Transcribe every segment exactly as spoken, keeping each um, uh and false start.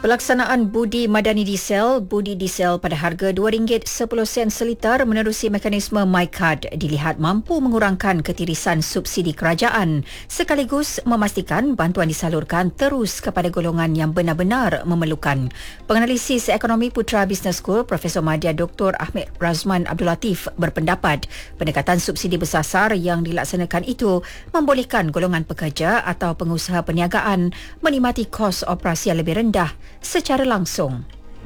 Pelaksanaan budi madani diesel, budi diesel pada harga dua ringgit sepuluh sen seliter menerusi mekanisme MyCard dilihat mampu mengurangkan ketirisan subsidi kerajaan sekaligus memastikan bantuan disalurkan terus kepada golongan yang benar-benar memerlukan. Penganalisis ekonomi Putra Business School Profesor Madya Doktor Ahmed Razman Abdul Latif berpendapat pendekatan subsidi bersasar yang dilaksanakan itu membolehkan golongan pekerja atau pengusaha perniagaan menikmati kos operasi yang lebih rendah secara langsung.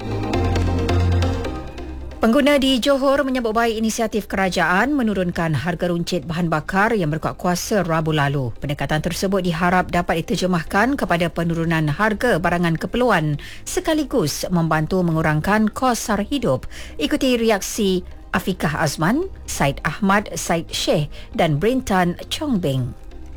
Pengguna di Johor menyambut baik inisiatif kerajaan menurunkan harga runcit bahan bakar yang berkuat kuasa Rabu lalu. Pendekatan tersebut diharap dapat diterjemahkan kepada penurunan harga barangan keperluan sekaligus membantu mengurangkan kos sara hidup. Ikuti reaksi Afikah Azman, Said Ahmad, Said Sheikh dan Brintan Chongbing.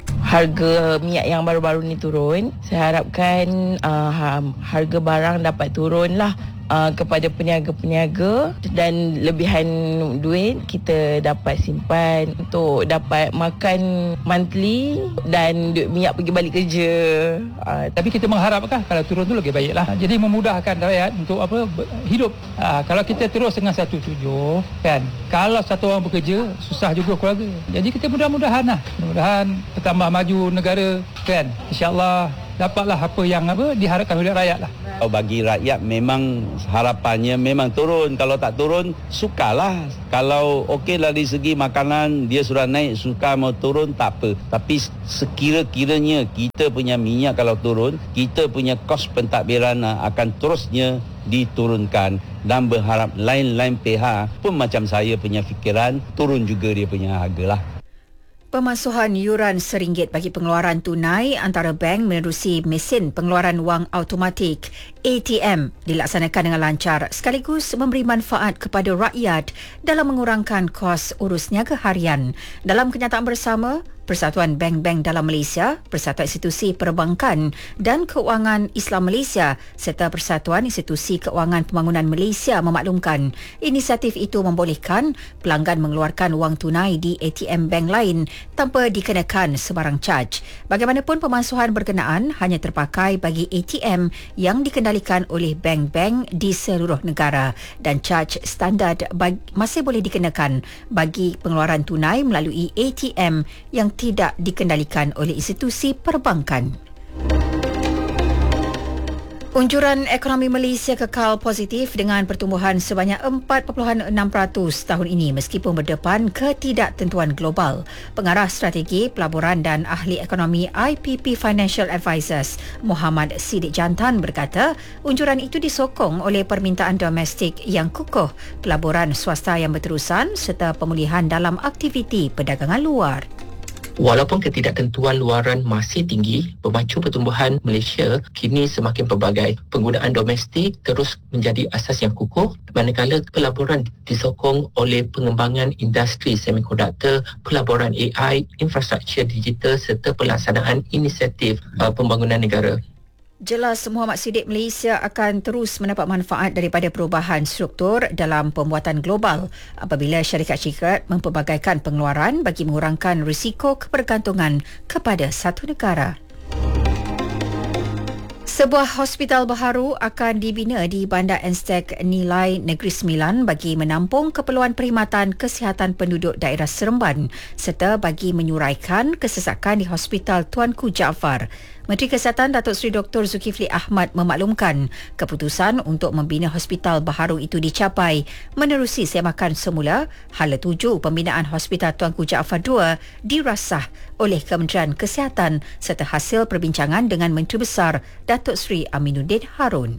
Harga minyak yang baru-baru ni turun. Saya harapkan uh, harga barang dapat turun lah uh, kepada peniaga-peniaga dan lebihan duit kita dapat simpan untuk dapat makan monthly dan duit minyak pergi balik kerja. Uh, tapi kita mengharapkan kalau turun tu lebih baiklah. Jadi memudahkan rakyat untuk apa hidup. Uh, kalau kita terus dengan satu tujuh kan, kalau satu orang bekerja susah juga keluarga. Jadi kita mudah-mudahan lah, mudah-mudahan bertambah maju negara kan, insya-Allah dapatlah apa yang apa diharapkan oleh rakyat lah. Bagi rakyat memang harapannya memang turun. Kalau tak turun sukalah. Kalau okeylah dari segi makanan dia sudah naik, suka mau turun tak apa. Tapi sekira-kiranya kita punya minyak kalau turun, kita punya kos pentadbiran akan terusnya diturunkan dan berharap lain-lain pihak pun macam saya punya fikiran turun juga dia punya harga lah. Pemansuhan yuran seringgit bagi pengeluaran tunai antara bank menerusi mesin pengeluaran wang automatik A T M dilaksanakan dengan lancar sekaligus memberi manfaat kepada rakyat dalam mengurangkan kos urus niaga harian. Dalam kenyataan bersama, Persatuan Bank-Bank dalam Malaysia, Persatuan Institusi Perbankan dan Keuangan Islam Malaysia serta Persatuan Institusi Keuangan Pembangunan Malaysia memaklumkan inisiatif itu membolehkan pelanggan mengeluarkan wang tunai di A T M bank lain tanpa dikenakan sebarang caj. Bagaimanapun pemansuhan berkenaan hanya terpakai bagi A T M yang dikendalikan oleh bank-bank di seluruh negara dan caj standard bagi, masih boleh dikenakan bagi pengeluaran tunai melalui A T M yang tidak dikendalikan oleh institusi perbankan. Unjuran ekonomi Malaysia kekal positif dengan pertumbuhan sebanyak empat perpuluhan enam peratus tahun ini meskipun berdepan ketidaktentuan global. Pengarah Strategi, Pelaburan dan Ahli Ekonomi I P P Financial Advisors, Muhammad Siddiq Jantan berkata, unjuran itu disokong oleh permintaan domestik yang kukuh, pelaburan swasta yang berterusan serta pemulihan dalam aktiviti perdagangan luar. Walaupun ketidaktentuan luaran masih tinggi, pemacu pertumbuhan Malaysia kini semakin pelbagai. Penggunaan domestik terus menjadi asas yang kukuh, manakala pelaburan disokong oleh pengembangan industri semikonduktor, pelaburan A I, infrastruktur digital serta pelaksanaan inisiatif uh, pembangunan negara. Jelas Muhammad Siddiq, Malaysia akan terus mendapat manfaat daripada perubahan struktur dalam pembuatan global apabila syarikat-syarikat mempelbagaikan pengeluaran bagi mengurangkan risiko kebergantungan kepada satu negara. Sebuah hospital baharu akan dibina di Bandar Anstek Nilai Negeri Sembilan bagi menampung keperluan perkhidmatan kesihatan penduduk daerah Seremban serta bagi menyuraikan kesesakan di Hospital Tuanku Jaafar. Menteri Kesihatan Datuk Seri Doktor Zulkifli Ahmad memaklumkan keputusan untuk membina hospital baharu itu dicapai menerusi semakan semula hala tuju pembinaan Hospital Tuanku Jaafar dua dirasah oleh Kementerian Kesihatan serta hasil perbincangan dengan Menteri Besar Datuk Seri Aminuddin Harun.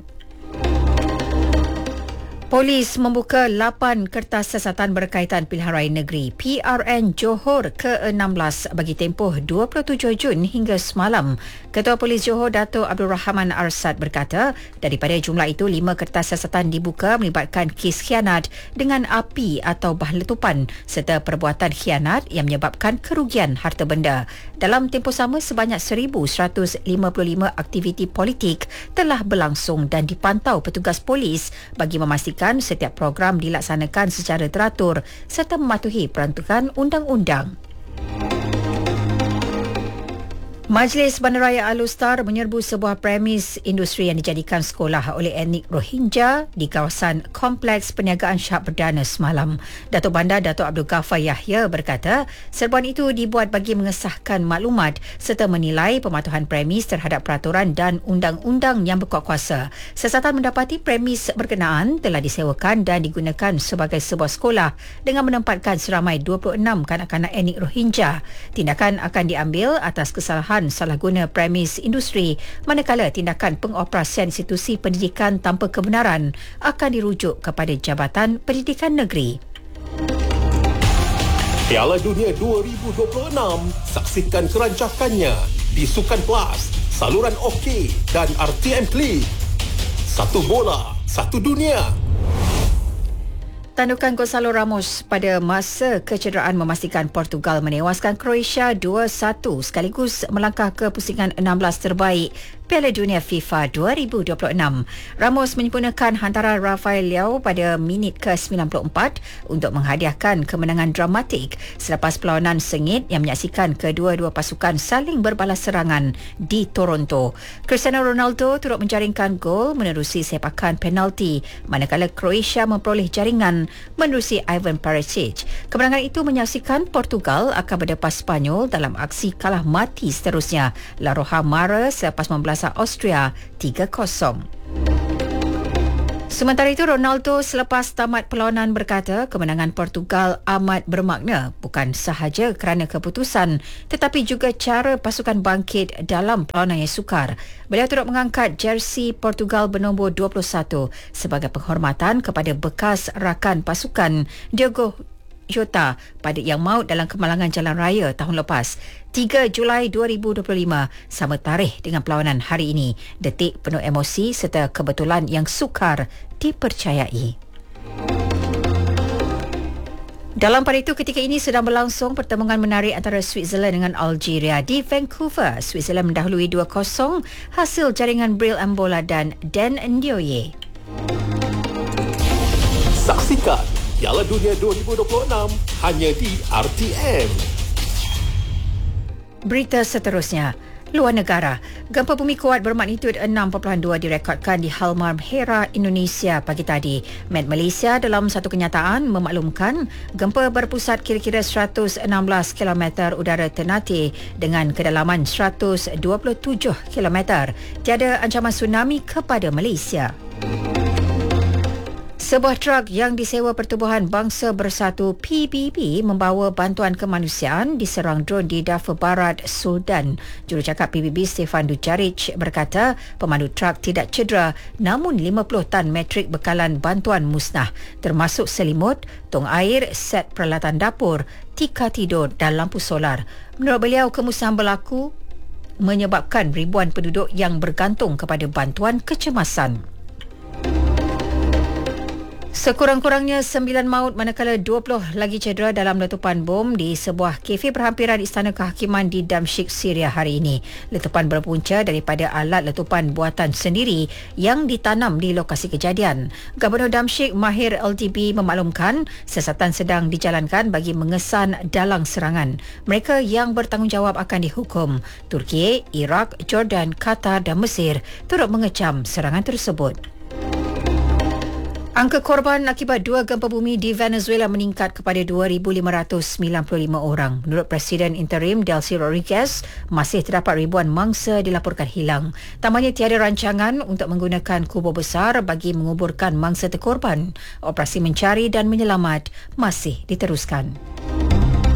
Polis membuka lapan kertas siasatan berkaitan pilihan raya negeri P R N Johor ke enam belas bagi tempoh dua puluh tujuh Jun hingga semalam. Ketua Polis Johor Dato' Abdul Rahman Arsad berkata, daripada jumlah itu, lima kertas siasatan dibuka melibatkan kes khianat dengan api atau bahan letupan serta perbuatan khianat yang menyebabkan kerugian harta benda. Dalam tempoh sama, sebanyak seribu seratus lima puluh lima aktiviti politik telah berlangsung dan dipantau petugas polis bagi memastikan setiap program dilaksanakan secara teratur serta mematuhi peruntukan undang-undang. Majlis Bandaraya Al-Ustar menyerbu sebuah premis industri yang dijadikan sekolah oleh etnik Rohingya di kawasan Kompleks Perniagaan Shah Perdana semalam. Datuk Bandar Datuk Abdul Ghaffar Yahya berkata, serbuan itu dibuat bagi mengesahkan maklumat serta menilai pematuhan premis terhadap peraturan dan undang-undang yang berkuat kuasa. Siasatan mendapati premis berkenaan telah disewakan dan digunakan sebagai sebuah sekolah dengan menempatkan seramai dua puluh enam kanak-kanak etnik Rohingya. Tindakan akan diambil atas kesalahan salah guna premis industri, manakala tindakan pengoperasian institusi pendidikan tanpa kebenaran akan dirujuk kepada Jabatan Pendidikan Negeri. Piala Dunia dua ribu dua puluh enam, saksikan kerancakannya di Sukan Plus, saluran OK dan R T M Klik. Satu bola, satu dunia. Tandukan Gonçalo Ramos pada masa kecederaan memastikan Portugal menewaskan Croatia dua satu sekaligus melangkah ke pusingan enam belas terbaik Piala Dunia FIFA dua ribu dua puluh enam. Ramos menyempurnakan hantaran Rafael Leao pada minit ke sembilan puluh empat untuk menghadiahkan kemenangan dramatik selepas perlawanan sengit yang menyaksikan kedua-dua pasukan saling berbalas serangan di Toronto. Cristiano Ronaldo turut menjaringkan gol menerusi sepakan penalti, manakala Croatia memperoleh jaringan menerusi Ivan Perisic. Kemenangan itu menyaksikan Portugal akan berdepan Spanyol dalam aksi kalah mati seterusnya. La Roja mara selepas membelas Austria tiga kosong. Sementara itu, Ronaldo selepas tamat perlawanan berkata kemenangan Portugal amat bermakna bukan sahaja kerana keputusan tetapi juga cara pasukan bangkit dalam perlawanan yang sukar. Beliau turut mengangkat jersey Portugal bernombor dua puluh satu sebagai penghormatan kepada bekas rakan pasukan Diogo Jota pada yang maut dalam kemalangan jalan raya tahun lepas. tiga Julai dua ribu dua puluh lima sama tarikh dengan perlawanan hari ini. Detik penuh emosi serta kebetulan yang sukar dipercayai. Dalam pada itu, ketika ini sedang berlangsung pertemuan menarik antara Switzerland dengan Algeria di Vancouver. Switzerland mendahului dua kosong hasil jaringan Bril Ambola dan Dan Ndioye. Saksikan Piala Dunia dua ribu dua puluh enam hanya di R T M. Berita seterusnya, luar negara. Gempa bumi kuat bermagnitudo enam perpuluhan dua direkodkan di Halmahera, Indonesia pagi tadi. Met Malaysia dalam satu kenyataan memaklumkan gempa berpusat kira-kira seratus enam belas kilometer udara Ternate dengan kedalaman seratus dua puluh tujuh kilometer. Tiada ancaman tsunami kepada Malaysia. Sebuah truk yang disewa Pertubuhan Bangsa Bersatu P B B membawa bantuan kemanusiaan diserang drone di Darfur Barat, Sudan. Jurucakap P B B Stefan Dujarric berkata pemandu truk tidak cedera namun lima puluh tan metrik bekalan bantuan musnah termasuk selimut, tong air, set peralatan dapur, tikar tidur dan lampu solar. Menurut beliau, kemusnahan berlaku menyebabkan ribuan penduduk yang bergantung kepada bantuan kecemasan. Sekurang-kurangnya sembilan maut manakala dua puluh lagi cedera dalam letupan bom di sebuah kafe berhampiran Istana Kehakiman di Damsyik, Syria hari ini. Letupan berpunca daripada alat letupan buatan sendiri yang ditanam di lokasi kejadian. Gubernur Damsyik Mahir L D B memaklumkan siasatan sedang dijalankan bagi mengesan dalang serangan. Mereka yang bertanggungjawab akan dihukum. Turki, Iraq, Jordan, Qatar dan Mesir turut mengecam serangan tersebut. Angka korban akibat dua gempa bumi di Venezuela meningkat kepada dua ribu lima ratus sembilan puluh lima orang. Menurut Presiden Interim Delcy Rodriguez, masih terdapat ribuan mangsa dilaporkan hilang. Tambahnya tiada rancangan untuk menggunakan kubur besar bagi menguburkan mangsa terkorban. Operasi mencari dan menyelamat masih diteruskan.